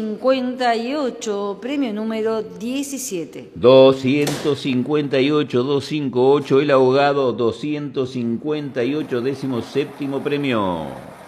258, premio número 17. 258, 258, el abogado 258, 17º premio.